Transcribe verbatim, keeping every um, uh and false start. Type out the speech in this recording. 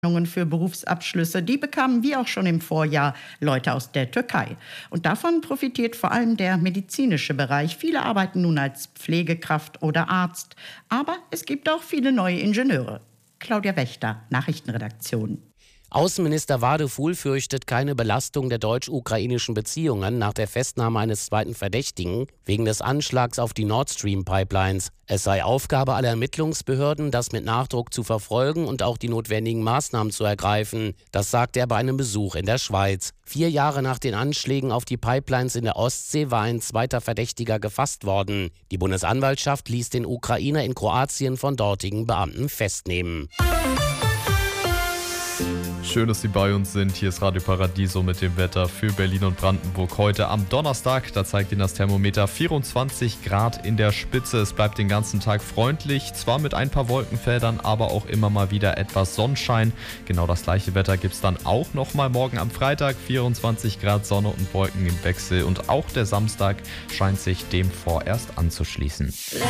Für Berufsabschlüsse, die bekamen wie auch schon im Vorjahr Leute aus der Türkei. Und davon profitiert vor allem der medizinische Bereich. Viele arbeiten nun als Pflegekraft oder Arzt. Aber es gibt auch viele neue Ingenieure. Claudia Wächter, Nachrichtenredaktion. Außenminister Wadefuhl fürchtet keine Belastung der deutsch-ukrainischen Beziehungen nach der Festnahme eines zweiten Verdächtigen wegen des Anschlags auf die Nord Stream Pipelines. Es sei Aufgabe aller Ermittlungsbehörden, das mit Nachdruck zu verfolgen und auch die notwendigen Maßnahmen zu ergreifen. Das sagte er bei einem Besuch in der Schweiz. Vier Jahre nach den Anschlägen auf die Pipelines in der Ostsee war ein zweiter Verdächtiger gefasst worden. Die Bundesanwaltschaft ließ den Ukrainer in Kroatien von dortigen Beamten festnehmen. Schön, dass Sie bei uns sind. Hier ist Radio Paradiso mit dem Wetter für Berlin und Brandenburg heute am Donnerstag. Da zeigt Ihnen das Thermometer vierundzwanzig Grad in der Spitze. Es bleibt den ganzen Tag freundlich, zwar mit ein paar Wolkenfeldern, aber auch immer mal wieder etwas Sonnenschein. Genau das gleiche Wetter gibt es dann auch nochmal morgen am Freitag. vierundzwanzig Grad Sonne und Wolken im Wechsel. Und auch der Samstag scheint sich dem vorerst anzuschließen.